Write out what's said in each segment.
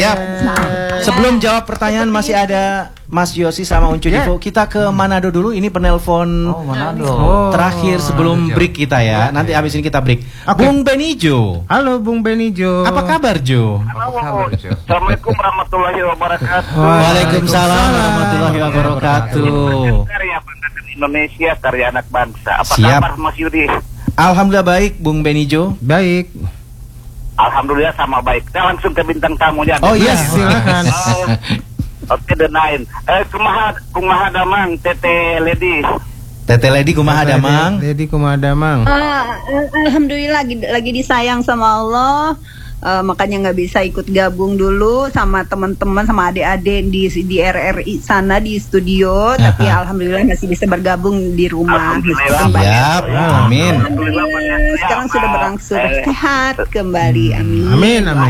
Siap. Sebelum jawab pertanyaan masih ada Mas Yosi sama Uncu Divo. Kita ke Manado dulu. Ini penelpon terakhir sebelum break kita ya. Nanti habis ini kita break. Bung Benijo. Halo Bung Benijo. Apa kabar Jo? Assalamualaikum warahmatullahi wabarakatuh. Waalaikumsalam warahmatullahi wabarakatuh. Karya Bangsa Indonesia, karya anak bangsa. Apa Siap. kabar Mas Yudi? Alhamdulillah baik Bung Benijo. Baik. Alhamdulillah sama baik. Kita langsung ke bintang tamunya. Oh iya, silakan. Oke, The Nine. Kumaha damang Tete Lady. Tete Lady kumaha damang? Lady kumaha damang. Alhamdulillah lagi disayang sama Allah. Makanya nggak bisa ikut gabung dulu sama teman-teman sama adik-adik di RRI sana di studio, tapi alhamdulillah masih bisa bergabung di rumah. Siap, amin. Alhamdulillah sekarang sudah berangsur sehat kembali, amin. Amin.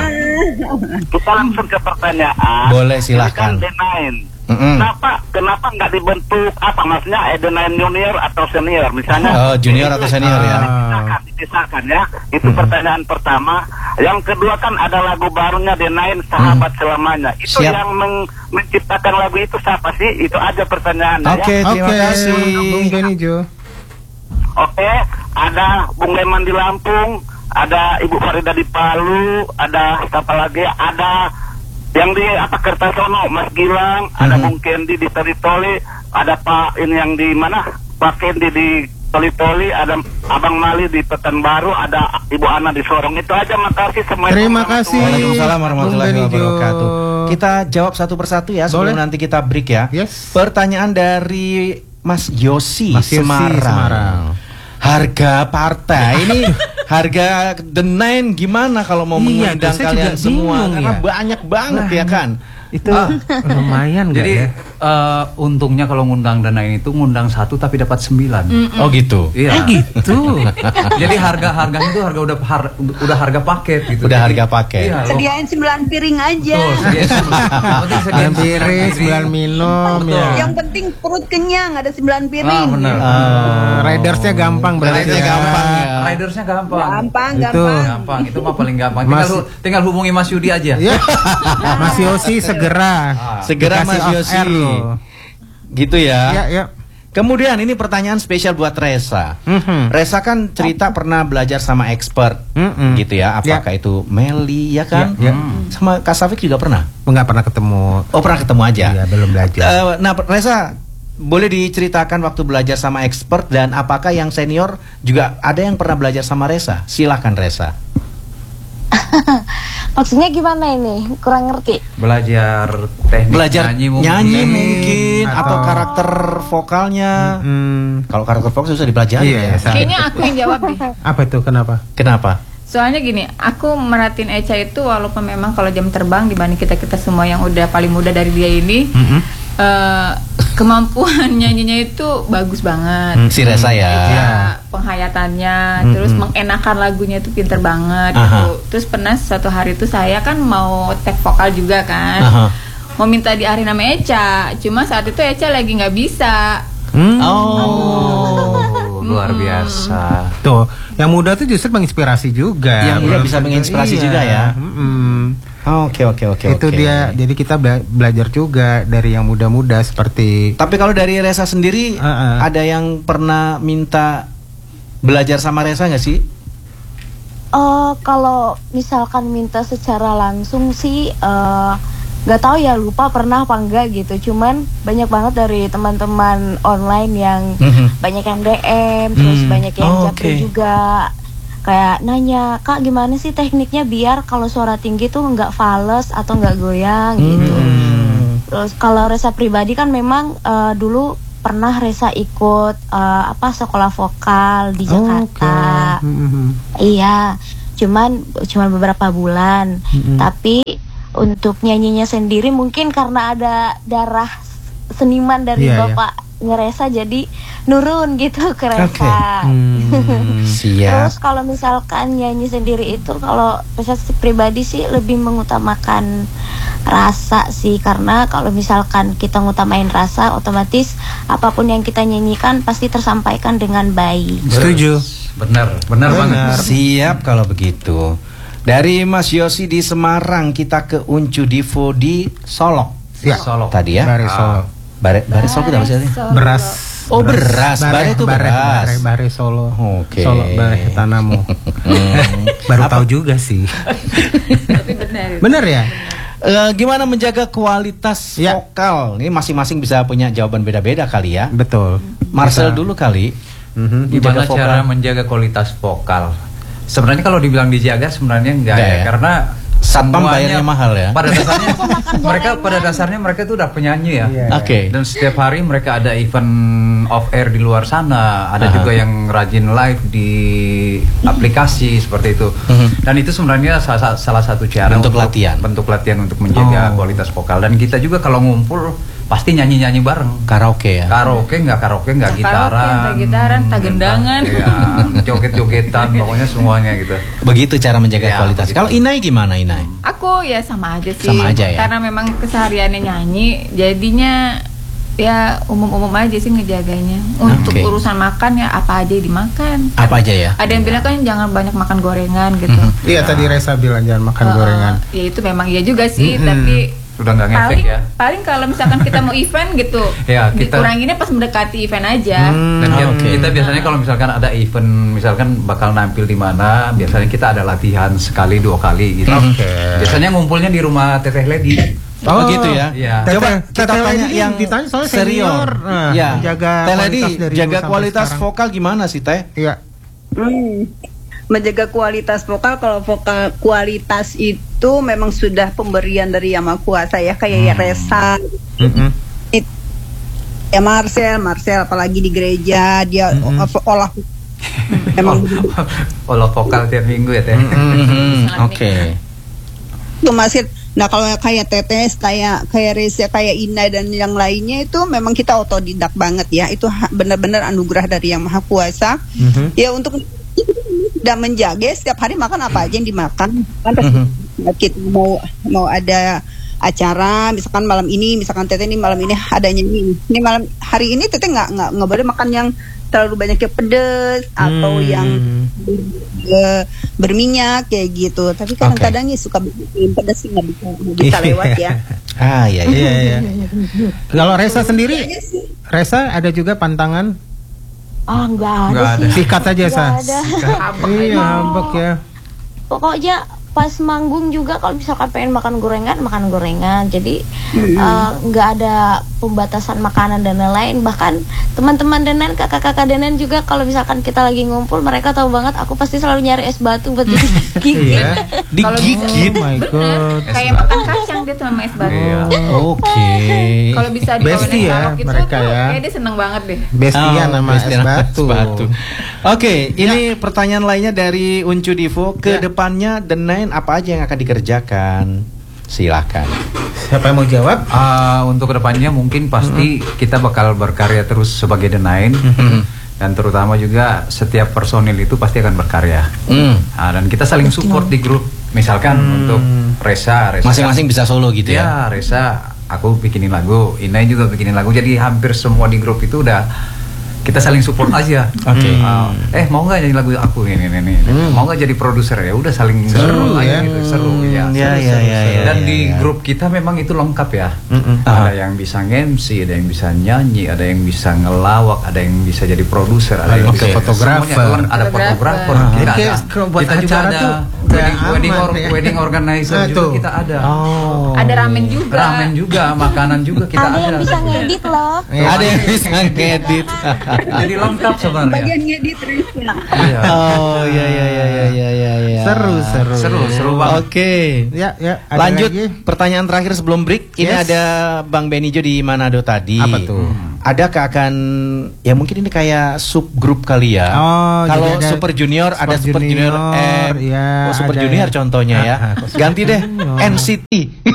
Kita langsung ke pertanyaan. Boleh, silakan. Ini kan The Nine. Kenapa nggak dibentuk apa maksudnya The Nine Junior atau Senior misalnya? Junior atau senior ya? Dipisahkan ya. Itu pertanyaan pertama. Yang kedua kan ada lagu barunya The Nine Sahabat Selamanya. Itu Siap. yang menciptakan lagu itu siapa sih? Itu aja pertanyaannya. Oke, terima kasih. Bung Benijo. Oke, ada Bung Leman di Lampung, ada Ibu Farida di Palu, ada siapa lagi? Ada yang di Kertasono, Mas Gilang, ada Bung Kendi di Toli-Toli, ada Pak ini yang di mana? Pak Kendi di Toli-Toli, ada Abang Mali di Pekanbaru, ada Ibu Ana di Sorong. Itu aja, makasih semuanya. Terima kasih. Waalaikumsalam warahmatullahi wabarakatuh. Kita jawab satu persatu ya sebelum nanti kita break ya. Yes. Pertanyaan dari Mas Yosi Semarang. Harga partai ini harga The Nine gimana kalau mau mengundang kalian semua? Karena banyak banget ya kan. Itu lumayan gak Jadi ya? untungnya kalau ngundang dana ini tuh ngundang 1 tapi dapat 9. Oh gitu. Iya. Gitu. Jadi harganya itu udah harga paket gitu. Udah harga paket. Iya, Sediain 9 piring aja. Sembilan piring, 9 minum ya. Yang penting perut kenyang, ada 9 piring. Benar. Ridersnya gampang berarti. Ridersnya gampang ya. Ridersnya gampang. Gampang. Itu mah paling gampang. Tinggal hubungi Mas Yudi aja. Ya. Mas Yosi segera Mas Yosi. Gitu ya. Ya. Kemudian ini pertanyaan spesial buat Resa. Resa kan cerita pernah belajar sama expert, gitu ya. Apakah itu Meli ya kan? Sama Kak Safik juga pernah? Enggak pernah ketemu. Oh pernah ketemu aja. Iya, belum belajar. Nah Resa, boleh diceritakan waktu belajar sama expert dan apakah yang senior juga ada yang pernah belajar sama Resa? Silahkan Resa. Maksudnya gimana ini? Kurang ngerti. Belajar teknik nyanyi mungkin atau karakter vokalnya. Kalau karakter vokal susah dipelajari ya. Kayaknya aku yang jawab deh. Apa itu? Kenapa? Soalnya gini, aku merhatiin Echa itu walaupun memang kalau jam terbang dibanding kita semua yang udah paling muda dari dia ini, kemampuan nyanyinya itu bagus banget. Si Resa ya. Penghayatannya, terus mengenakan lagunya itu pinter banget gitu. Terus pernah suatu hari itu saya kan mau tag vokal juga kan, mau minta diarahin nama Echa, cuma saat itu Echa lagi nggak bisa. Luar biasa. Tuh, yang muda tuh justru menginspirasi juga. Yang muda bisa menginspirasi juga ya. Oke. Itu dia. Jadi kita belajar juga dari yang muda-muda seperti. Tapi kalau dari Resa sendiri, ada yang pernah minta belajar sama Resa nggak sih? Kalau misalkan minta secara langsung sih nggak tahu ya, lupa pernah apa enggak gitu. Cuman banyak banget dari teman-teman online yang banyak yang DM, terus banyak yang japri juga. Kayak nanya, Kak gimana sih tekniknya biar kalau suara tinggi tuh nggak fales atau nggak goyang gitu. Terus kalau Resa pribadi kan memang dulu pernah Resa ikut sekolah vokal di Jakarta. Iya, cuman beberapa bulan. Tapi untuk nyanyinya sendiri mungkin karena ada darah seniman dari Bapak Resa jadi nurun gitu ke Resa. Terus kalau misalkan nyanyi sendiri itu kalau Resa pribadi sih lebih mengutamakan rasa sih, karena kalau misalkan kita ngutamain rasa otomatis apapun yang kita nyanyikan pasti tersampaikan dengan baik. Setuju. Benar banget. Siap kalau begitu. Dari Mas Yosi di Semarang kita ke Uncu Divo di Solok. Ya. Solok. Tadi ya. Bare Solo. Bare Solok itu apa sih? Beras. Oh, beras. Bare itu beras. Bare Solo. Oke. Solo bare Tanamu. Baru tahu juga sih. Tapi benar. Bener ya? Gimana menjaga kualitas Ya. vokal? Ini masing-masing bisa punya jawaban beda-beda kali ya. Betul. Marcel Kita- dulu kali. Gimana Menjaga vokal. cara menjaga kualitas vokal? Sebenarnya kalau dibilang dijaga sebenarnya enggak Enggak ya, ya? karena Satpam semuanya bayarnya mahal ya. Pada dasarnya mereka itu udah penyanyi ya. Iya. Oke. Dan setiap hari mereka ada event off air di luar sana, ada Aha. juga yang rajin live di aplikasi seperti itu. Dan itu sebenarnya salah satu cara Bentuk latihan. bentuk latihan untuk menjaga Oh. kualitas vokal. Dan kita juga kalau ngumpul pasti nyanyi-nyanyi bareng. Karaoke ya. Karaoke nggak gitaran, tak gendangan. ya, joget-jogetan, pokoknya semuanya gitu. Begitu cara menjaga Ya, kualitas. begitu. Kalau Inai gimana Inai? Aku ya sama aja sih. Sama aja ya? Karena memang kesehariannya nyanyi, jadinya ya umum-umum aja sih ngejaganya. Untuk Oke. urusan makan ya apa aja dimakan. Apa aja ya? Ada yang bilang kan jangan banyak makan gorengan gitu. Iya tadi Reza bilang jangan makan gorengan. Ya itu memang iya juga sih, tapi Sudah nggak ngefek paling ya. paling kalau misalkan kita mau event gitu, Ya, kita- dikuranginnya pas mendekati event aja. Dan Oke. kita biasanya kalau misalkan ada event, misalkan bakal nampil di mana, biasanya kita ada latihan sekali 2 kali gitu. Oke. Biasanya ngumpulnya di rumah Teteh Lady. Oh, gitu ya. Iya. Coba Teteh- kita Teteh tanya Lady yang ditanya soalnya senior. senior. Nah, ya. menjaga Teh Lady, kualitas dari jaga dulu sampai kualitas sekarang. vokal gimana sih Teh? Iya. Menjaga kualitas vokal, kalau vokal kualitas itu memang sudah pemberian dari Yang Maha Kuasa ya, kayak ya Reza, ya Marcel apalagi di gereja dia olah memang Olah vokal tiap minggu ya Teh. Oke. itu masih. Nah kalau kayak Tetes, kayak Reza, kayak Ina dan yang lainnya itu memang kita otodidak banget ya. Itu benar-benar anugerah dari Yang Maha Kuasa. Ya untuk tidak menjaga setiap hari makan apa aja yang dimakan. Kan kita mau ada acara, misalkan malam ini, misalkan Teteh ini malam ini adanya ini malam hari ini Teteh nggak boleh makan yang terlalu banyak yang pedes atau yang berminyak kayak gitu. Tapi kadang-kadang ya suka bikin pedes sih nggak bisa lewat ya. Ah iya iya. Kalau Reza sendiri, Reza ada juga pantangan? Ah, nggak Nggak ada ada. sih. Sikat aja Nggak Sa. ada. Iya, hambek ya. Pokoknya pas manggung juga kalau misalkan pengen makan gorengan, jadi nggak ada pembatasan makanan dan lain-lain. Bahkan teman-teman Denan, kakak-kakak Denan juga kalau misalkan kita lagi ngumpul, mereka tahu banget aku pasti selalu nyari es batu buat digigit. Iya. Digigit. Oh my god. Kayak makan kacang dia tuh sama es batu. Iya. Oke. Kalau bisa di Bestie ya, itu mereka tuh, ya. kayak dia seneng banget deh. Bestian nama es Bestian batu. Oke, ini pertanyaan lainnya dari Uncu Divo. Kedepannya The Nine apa aja yang akan dikerjakan? Silakan. Siapa yang mau jawab? Untuk kedepannya mungkin pasti kita bakal berkarya terus sebagai The Nine. Dan terutama juga setiap personil itu pasti akan berkarya. Dan kita saling support di grup. Misalkan untuk Reza Masing-masing bisa solo gitu ya. ya Reza, aku bikinin lagu, Inai juga bikinin lagu. Jadi hampir semua di grup itu udah kita saling support aja. Oke. Mau nggak nyanyi lagu aku ini. Mau nggak jadi produser, ya udah saling Seru aja ya. gitu. Seru ya. Dan di grup kita memang itu lengkap ya. Ada yang bisa nge-MC, ada yang bisa nyanyi, ada yang bisa ngelawak, ada yang bisa jadi produser, ada yang bisa fotografer. semuanya. Ada fotografer. Kita Kayak ada. buat Kita juga acara ada tuh kayak aman ya. wedding organizer Nah, juga tuh. kita ada. Oh. Ada ramen juga. Ramen juga, makanan juga kita Ada ada. yang bisa ngedit loh. Ada yang bisa ngedit. Jadi lengkap sebenarnya. Bagian ngedit Reza. Iya. Oh iya iya. Seru banget. Oke. Ya, ada Lanjut lagi? pertanyaan terakhir sebelum break. Ini Yes. ada Bang Benijo di Manado tadi. Apa tuh? Adakah akan ya mungkin ini kayak subgrup kali ya? Oh, kalau jadi ada Super Junior ada Super Super Junior Junior, M. ya, Oh, Super ada Junior ya. contohnya ya. Ganti deh NCT.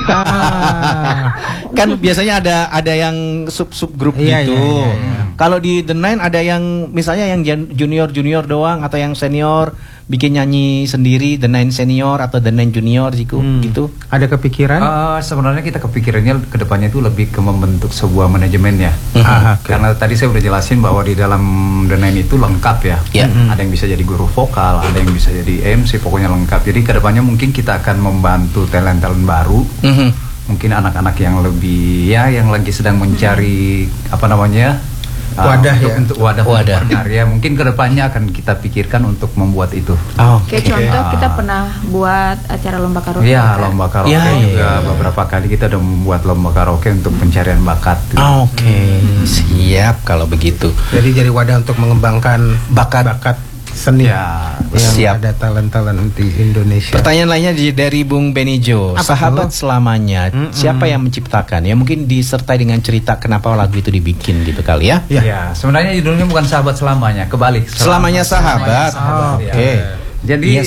Kan biasanya ada yang subgrup Iya, gitu. iya, iya. Kalau di The Nine ada yang misalnya yang junior doang atau yang senior bikin nyanyi sendiri The Nine Senior atau The Nine Junior gitu? Ada kepikiran? Sebenarnya kita kepikirannya kedepannya itu lebih ke membentuk sebuah manajemen ya. Karena tadi saya udah jelasin bahwa di dalam The Nine itu lengkap ya. Ada yang bisa jadi guru vokal, ada yang bisa jadi MC, pokoknya lengkap. Jadi kedepannya mungkin kita akan membantu talent-talent baru. Mungkin anak-anak yang lebih yang lagi sedang mencari wadah untuk wadah berkarya. Mungkin kedepannya akan kita pikirkan untuk membuat itu. Kayak contoh kita pernah buat acara lomba karaoke. Iya, lomba karaoke juga beberapa kali kita udah membuat lomba karaoke untuk pencarian bakat. Siap kalau begitu. Jadi wadah untuk mengembangkan bakat seni yang ada talent-talent di Indonesia. Pertanyaan lainnya dari Bung Benijo. Sahabat selamanya, siapa yang menciptakan? Ya mungkin disertai dengan cerita kenapa lagu itu dibikin gitu kali ya. Ya, sebenarnya judulnya bukan Sahabat Selamanya, kebalik. Selamanya Sahabat. Oke. Jadi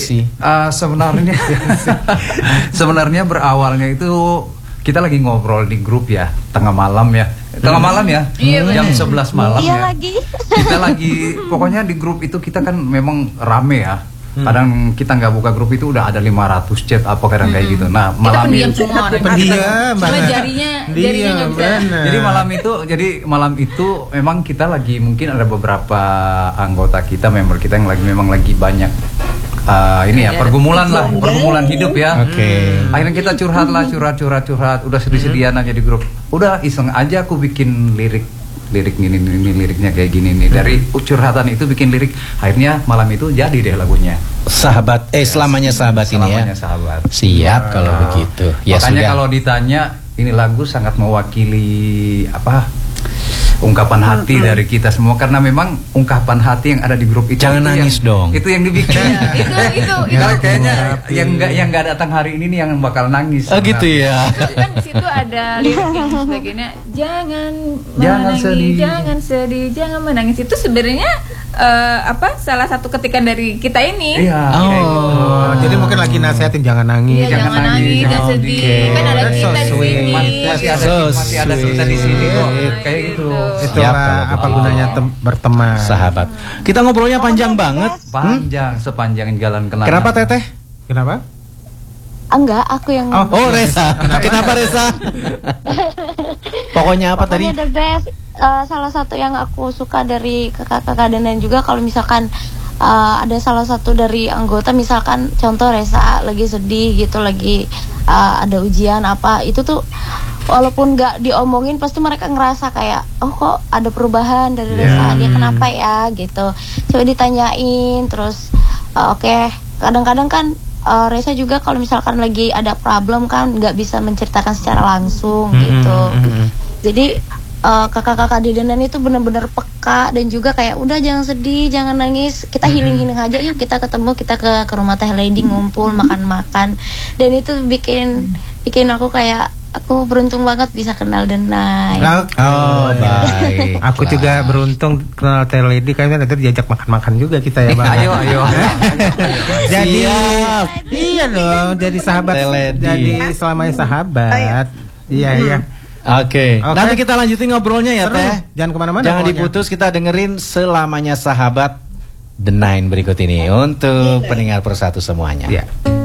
sebenarnya berawalnya itu kita lagi ngobrol di grup ya, tengah malam ya, jam 11 malam ya. Kita lagi, pokoknya di grup itu kita kan memang rame ya. Kadang kita nggak buka grup itu udah ada 500 chat apa kadang kayak gitu. Nah malam itu jarinya nggak bisa. Jadi malam itu memang kita lagi mungkin ada beberapa anggota kita, member kita yang memang lagi banyak pergumulan hidup ya. Akhirnya kita curhat. Udah sedih-sedihan aja di grup. Udah iseng aja aku bikin lirik ini liriknya kayak gini nih. Dari curhatan itu bikin lirik. Akhirnya malam itu jadi deh lagunya. Selamanya Sahabat ini ya. Selamanya Sahabat. Siap kalau begitu. Ya makanya sudah. Kalau ditanya ini lagu sangat mewakili ungkapan hati dari kita semua, karena memang ungkapan hati yang ada di grup itu. Jangan nangis dong. Itu yang dibikin. itu kayaknya yang nggak datang hari ini nih yang bakal nangis. Gitu ya. Kan di situ ada lirik yang sebagainya. Jangan sedih, jangan menangis. Itu sebenarnya salah satu ketikan dari kita ini. Jadi mungkin lagi nasihatin jangan nangis. Jangan nangis, jangan sedih. Kan ada kita di sini. Masih ada kita di sini kok. Kayak gitu. Itulah apa gunanya berteman. Sahabat. Kita ngobrolnya panjang banget. Sepanjang jalan kenangan. Kenapa Teteh? Kenapa? Enggak, aku yang Reza. Kenapa Reza? Pokoknya apa tadi? The best. Salah satu yang aku suka dari kakak-kakak dan juga kalau misalkan ada salah satu dari anggota, misalkan contoh Reza lagi sedih gitu, lagi ada ujian apa, itu tuh walaupun nggak diomongin pasti mereka ngerasa kayak kok ada perubahan dari Reza, dia kenapa ya gitu. Coba ditanyain terus. Kadang-kadang kan Reza juga kalau misalkan lagi ada problem kan nggak bisa menceritakan secara langsung gitu. Jadi kakak-kakak di Denan itu benar-benar peka dan juga kayak udah jangan sedih, jangan nangis, kita healing aja yuk, kita ketemu, kita ke rumah Teh Lady ngumpul makan-makan, dan itu bikin aku kayak aku beruntung banget bisa kenal Denai. Baik. Aku juga beruntung kenal Teh Lady, kayaknya nanti diajak makan-makan juga kita ya Bang. Ayo. Jadi iya dong, jadi sahabat, jadi selamanya sahabat. Iya. Oke. Nanti kita lanjutin ngobrolnya ya Teh. Jangan kemana-mana. Jangan diputus, kita dengerin Selamanya Sahabat The Nine berikut ini untuk pendengar persatu semuanya.